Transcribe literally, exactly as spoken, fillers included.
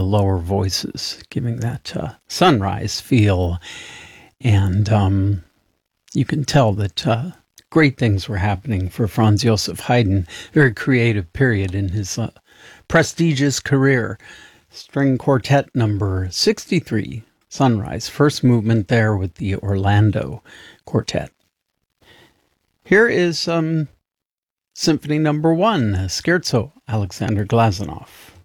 lower voices, giving that uh, sunrise feel. And um, you can tell that uh, great things were happening for Franz Joseph Haydn. Very creative period in his uh, prestigious career. String Quartet number sixty-three, Sunrise. First movement there with the Orlando Quartet. Here is um, Symphony number one, Scherzo, Alexander Glazunov.